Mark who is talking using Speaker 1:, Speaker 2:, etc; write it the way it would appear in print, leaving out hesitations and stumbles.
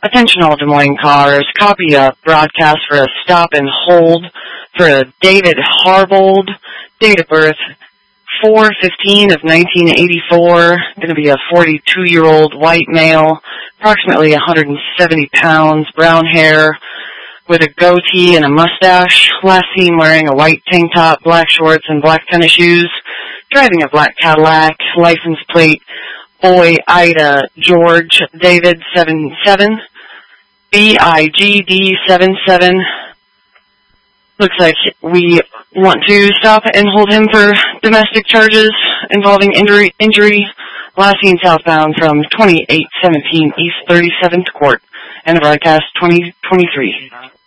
Speaker 1: Attention all Des Moines cars, copy a broadcast for a stop and hold for a David Harbold, date of birth 4/15 of 1984, going to be a 42-year-old white male, approximately 170 pounds, brown hair, with a goatee and a mustache, last seen wearing a white tank top, black shorts, and black tennis shoes, driving a black Cadillac, license plate, Boy Ida George David 77, BIGD 77. Looks like we want to stop and hold him for domestic charges involving injury. Last seen southbound from 2817 East 37th Court. And the broadcast 2023.